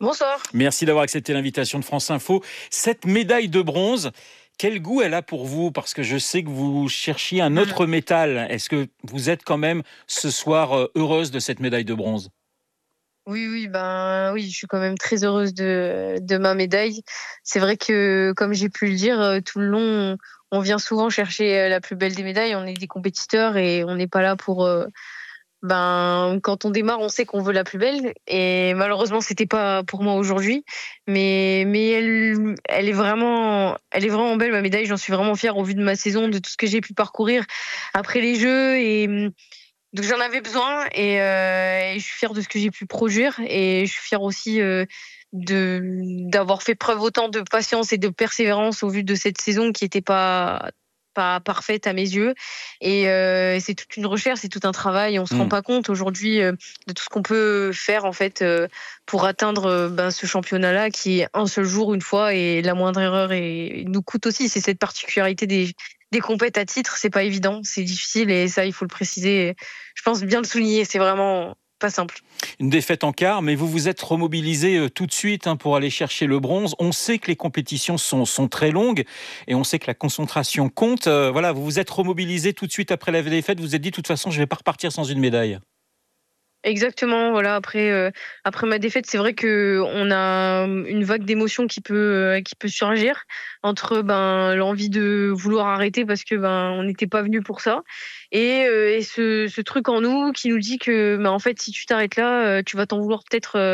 Bonsoir. Merci d'avoir accepté l'invitation de France Info. Cette médaille de bronze, quel goût elle a pour vous? Parce que je sais que vous cherchiez un autre métal. Est-ce que vous êtes quand même ce soir heureuse de cette médaille de bronze? Oui, je suis quand même très heureuse de ma médaille. C'est vrai que, comme j'ai pu le dire, tout le long, on vient souvent chercher, la plus belle des médailles. On est des compétiteurs et on n'est pas là pour, quand on démarre, on sait qu'on veut la plus belle et malheureusement, c'était pas pour moi aujourd'hui. Mais elle est vraiment belle, ma médaille. J'en suis vraiment fière au vu de ma saison, de tout ce que j'ai pu parcourir après les Jeux donc j'en avais besoin et je suis fière de ce que j'ai pu produire et je suis fière aussi, de d'avoir fait preuve autant de patience et de persévérance au vu de cette saison qui était pas parfaite à mes yeux c'est toute une recherche, c'est tout un travail. On se rend Hmm. pas compte aujourd'hui, de tout ce qu'on peut faire en fait, pour atteindre, ce championnat-là qui est un seul jour, une fois et la moindre erreur nous coûte aussi. C'est cette particularité des compètes à titre, c'est pas évident, c'est difficile et ça, il faut le préciser. Je pense bien le souligner, c'est vraiment pas simple. Une défaite en quart, mais vous vous êtes remobilisé tout de suite pour aller chercher le bronze. On sait que les compétitions sont très longues et on sait que la concentration compte. Voilà, vous vous êtes remobilisé tout de suite après la défaite. Vous vous êtes dit, de toute façon, je ne vais pas repartir sans une médaille. Exactement, voilà, après ma défaite, c'est vrai qu'on a une vague d'émotions qui peut surgir entre, l'envie de vouloir arrêter parce que, on n'était pas venu pour ça et ce truc en nous qui nous dit que, en fait, si tu t'arrêtes là, tu vas t'en vouloir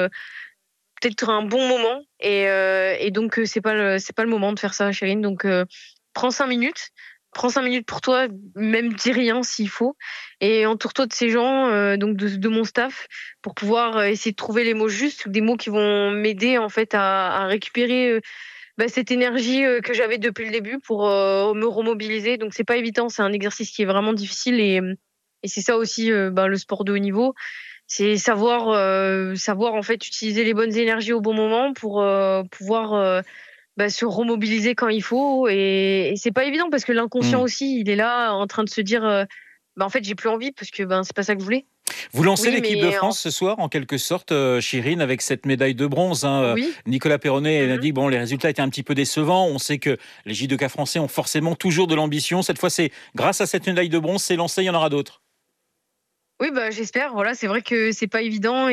peut-être un bon moment et donc c'est pas le moment de faire ça, Chérine. Donc prends 5 minutes. Prends 5 minutes pour toi, même dis rien s'il faut et entoure-toi de ces gens, donc de mon staff pour pouvoir, essayer de trouver les mots justes ou des mots qui vont m'aider en fait à récupérer, cette énergie, que j'avais depuis le début pour, me remobiliser. Donc c'est pas évident, c'est un exercice qui est vraiment difficile et c'est ça aussi, le sport de haut niveau. C'est savoir en fait utiliser les bonnes énergies au bon moment pour, pouvoir, se remobiliser quand il faut et c'est pas évident parce que l'inconscient Hmm. aussi, il est là en train de se dire, en fait, j'ai plus envie parce que, c'est pas ça que je voulais. Vous lancez Oui, l'équipe de mais en France ce soir, en quelque sorte, Chirine, avec cette médaille de bronze. oui. Nicolas Perronnet a Mmh. dit que les résultats étaient un petit peu décevants. On sait que les judokas français ont forcément toujours de l'ambition. Cette fois, c'est grâce à cette médaille de bronze, c'est lancé, il y en aura d'autres. Oui, j'espère. Voilà, c'est vrai que c'est pas évident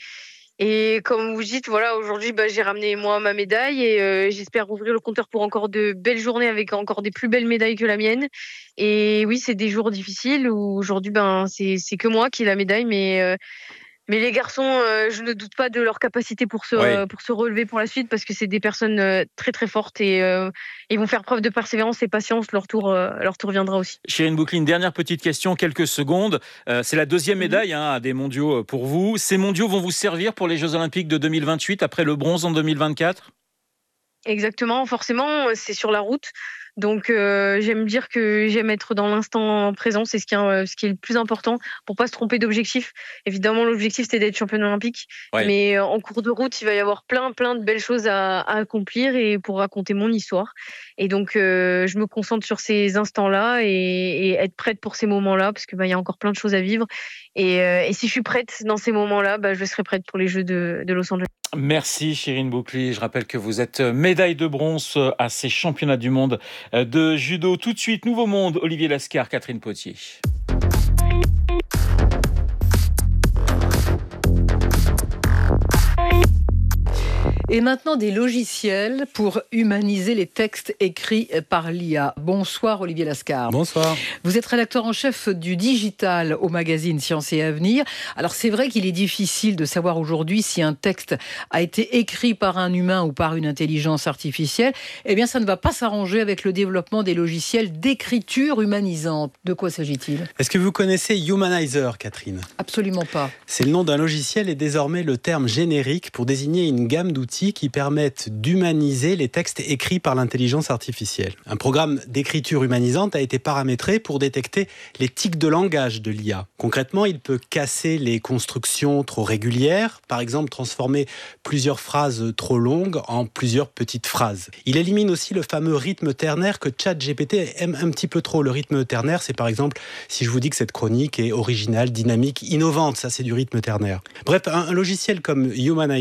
et comme vous dites, voilà, aujourd'hui, j'ai ramené moi ma médaille et j'espère ouvrir le compteur pour encore de belles journées avec encore des plus belles médailles que la mienne. Et oui, c'est des jours difficiles où aujourd'hui, c'est que moi qui ai la médaille, mais les garçons, je ne doute pas de leur capacité Oui. pour se relever pour la suite parce que c'est des personnes, très, très fortes et ils vont faire preuve de persévérance et patience. Leur tour viendra aussi. Chérine Boucline, dernière petite question, quelques secondes. C'est la deuxième Mmh. médaille à des mondiaux pour vous. Ces mondiaux vont vous servir pour les Jeux Olympiques de 2028 après le bronze en 2024? Exactement, forcément, c'est sur la route. Donc j'aime dire que j'aime être dans l'instant présent, c'est ce qui est le plus important pour pas se tromper d'objectif. Évidemment, l'objectif, c'était d'être championne olympique, Oui. mais en cours de route, il va y avoir plein, plein de belles choses à accomplir et pour raconter mon histoire et donc je me concentre sur ces instants-là et être prête pour ces moments-là parce que, il y a encore plein de choses à vivre et si je suis prête dans ces moments-là, je serai prête pour les Jeux de Los Angeles. Merci Chérine Boucline. Je rappelle que vous êtes médaille de bronze à ces championnats du monde de judo. Tout de suite, Nouveau Monde, Olivier Lascar, Catherine Potier. Et maintenant, des logiciels pour humaniser les textes écrits par l'IA. Bonsoir Olivier Lascar. Bonsoir. Vous êtes rédacteur en chef du digital au magazine Science et Avenir. Alors c'est vrai qu'il est difficile de savoir aujourd'hui si un texte a été écrit par un humain ou par une intelligence artificielle. Eh bien, ça ne va pas s'arranger avec le développement des logiciels d'écriture humanisante. De quoi s'agit-il ? Est-ce que vous connaissez Humanizer, Catherine ? Absolument pas. C'est le nom d'un logiciel et désormais le terme générique pour désigner une gamme d'outils qui permettent d'humaniser les textes écrits par l'intelligence artificielle. Un programme d'écriture humanisante a été paramétré pour détecter les tics de langage de l'IA. Concrètement, il peut casser les constructions trop régulières, par exemple transformer plusieurs phrases trop longues en plusieurs petites phrases. Il élimine aussi le fameux rythme ternaire que ChatGPT aime un petit peu trop. Le rythme ternaire, c'est par exemple si je vous dis que cette chronique est originale, dynamique, innovante, ça c'est du rythme ternaire. Bref, un logiciel comme Humanizer